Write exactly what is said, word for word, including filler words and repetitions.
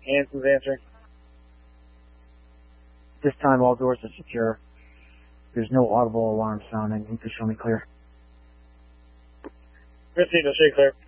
Anson's answering. This time all doors are secure. There's no audible alarm sounding. You can show me clear. Christina, show you clear.